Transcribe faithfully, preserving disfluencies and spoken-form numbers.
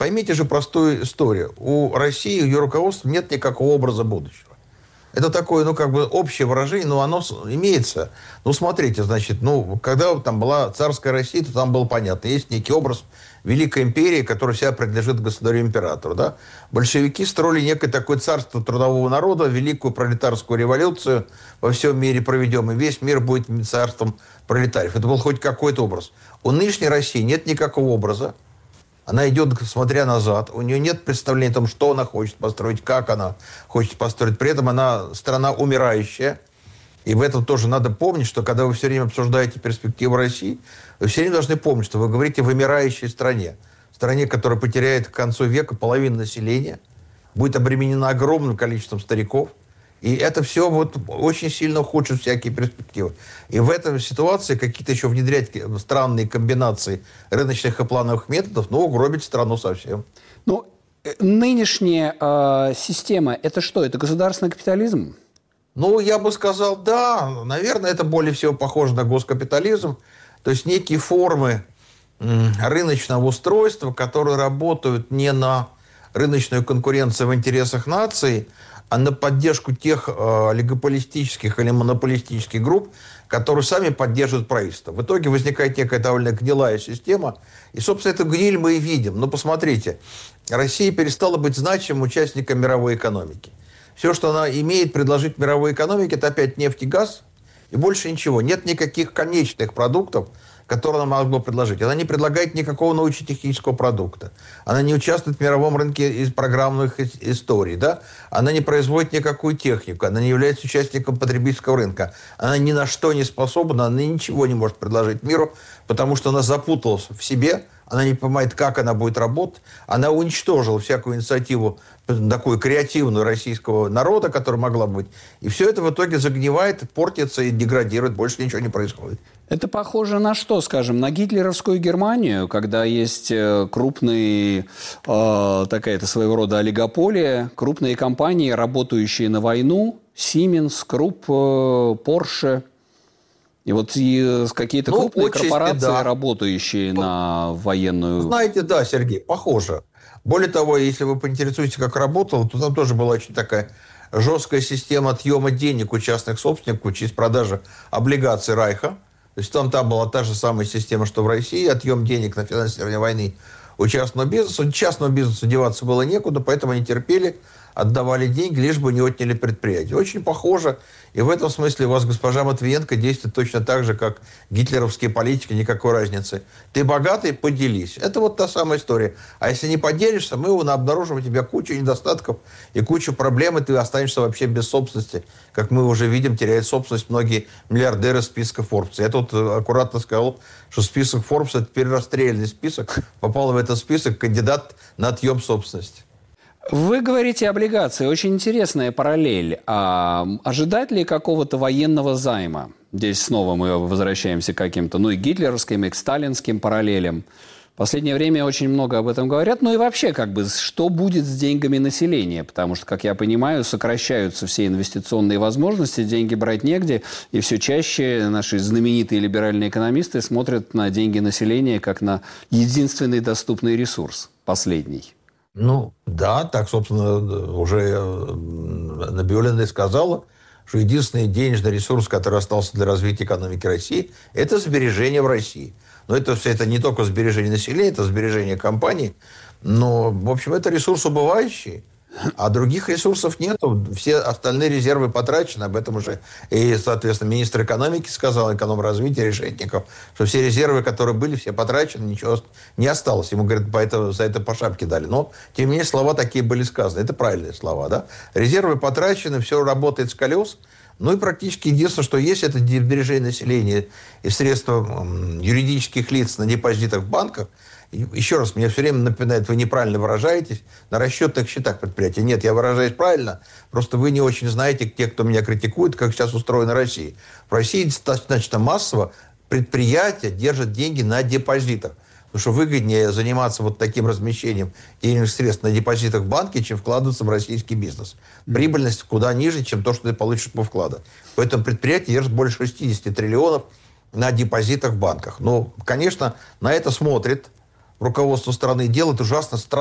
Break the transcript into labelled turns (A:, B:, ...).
A: Поймите же простую историю. У России, у ее руководства нет никакого образа будущего. Это такое, ну, как бы общее выражение, но оно имеется. Ну, смотрите, значит, ну, когда там была царская Россия, то там было понятно. Есть некий образ великой империи, которая вся принадлежит государю-императору, да. Большевики строили некое такое царство трудового народа, великую пролетарскую революцию во всем мире проведем, и весь мир будет царством пролетариев. Это был хоть какой-то образ. У нынешней России нет никакого образа. Она идет, смотря назад. У нее нет представления о том, что она хочет построить, как она хочет построить. При этом она страна умирающая. И в этом тоже надо помнить, что когда вы все время обсуждаете перспективу России, вы все время должны помнить, что вы говорите о вымирающей стране. Стране, которая потеряет к концу века половину населения, будет обременена огромным количеством стариков. И это все вот очень сильно ухудшит всякие перспективы. И в этой ситуации какие-то еще внедрять странные комбинации рыночных и плановых методов, ну, угробить страну совсем.
B: Ну, нынешняя э, система, это что? Это государственный капитализм?
A: Ну, я бы сказал, да. Наверное, это более всего похоже на госкапитализм. То есть некие формы м, рыночного устройства, которые работают не на рыночную конкуренцию в интересах нации, а на поддержку тех э, олигополистических или монополистических групп, которые сами поддерживают правительство. В итоге возникает некая довольно гнилая система. И, собственно, эту гниль мы и видим. Но посмотрите, Россия перестала быть значимым участником мировой экономики. Все, что она имеет предложить мировой экономике, это опять нефть и газ, и больше ничего. Нет никаких конечных продуктов, которые она могла бы предложить. Она не предлагает никакого научно-технического продукта. Она не участвует в мировом рынке из программных историй. Да? Она не производит никакую технику. Она не является участником потребительского рынка. Она ни на что не способна, она ничего не может предложить миру, потому что она запуталась в себе, она не понимает, как она будет работать. Она уничтожила всякую инициативу такую креативную российского народа, которая могла быть. И все это в итоге загнивает, портится и деградирует. Больше ничего не происходит.
B: Это похоже на что, скажем, на гитлеровскую Германию, когда есть крупные, э, такая-то своего рода олигополия, крупные компании, работающие на войну, Siemens, Krupp, Porsche. И вот и какие-то ну, крупные корпорации, да, работающие на военную...
A: Знаете, да, Сергей, похоже. Более того, если вы поинтересуетесь, как работало, то там тоже была очень такая жесткая система отъема денег у частных собственников через продажу облигаций Райха. То есть там, там была та же самая система, что в России, отъем денег на финансирование войны у частного бизнеса. Частному бизнесу деваться было некуда, поэтому они терпели, отдавали деньги, лишь бы не отняли предприятие. Очень похоже. И в этом смысле у вас госпожа Матвиенко действует точно так же, как гитлеровские политики, никакой разницы. Ты богатый, поделись. Это вот та самая история. А если не поделишься, мы обнаружим у тебя кучу недостатков и кучу проблем, и ты останешься вообще без собственности. Как мы уже видим, теряют собственность многие миллиардеры списка Forbes. Я тут аккуратно сказал, что список Forbes – это перерастрельный список. Попал в этот список кандидат на отъем собственности.
B: Вы говорите облигации. Очень интересная параллель. А ожидать ли какого-то военного займа? Здесь снова мы возвращаемся к каким-то, ну, и гитлеровским, и к сталинским параллелям. В последнее время очень много об этом говорят. Ну и вообще, как бы, что будет с деньгами населения? Потому что, как я понимаю, сокращаются все инвестиционные возможности, деньги брать негде. И все чаще наши знаменитые либеральные экономисты смотрят на деньги населения как на единственный доступный ресурс, последний.
A: Ну, да, так, собственно, уже Набиуллина и сказала, что единственный денежный ресурс, который остался для развития экономики России, это сбережения в России. Но это, это не только сбережение населения, это сбережение компаний. Но, в общем, это ресурс убывающий. А других ресурсов нет. Все остальные резервы потрачены. Об этом уже и, соответственно, министр экономики сказал, экономразвития Решетников, что все резервы, которые были, все потрачены, ничего не осталось. Ему, говорят, поэтому, за это по шапке дали. Но, тем не менее, слова такие были сказаны. Это правильные слова, да? Резервы потрачены, все работает с колес. Ну и практически единственное, что есть, это сбережение населения и средства юридических лиц на депозитах в банках. Еще раз, мне все время напоминает, вы неправильно выражаетесь на расчетных счетах предприятия. Нет, я выражаюсь правильно, просто вы не очень знаете, те, кто меня критикует, как сейчас устроена Россия. В России достаточно массово предприятия держат деньги на депозитах. Потому что выгоднее заниматься вот таким размещением денежных средств на депозитах в банке, чем вкладываться в российский бизнес. Прибыльность куда ниже, чем то, что ты получишь по вкладу. Поэтому предприятие держит больше шестидесяти триллионов на депозитах в банках. Ну, конечно, на это смотрит руководство страны, делает ужасно странно.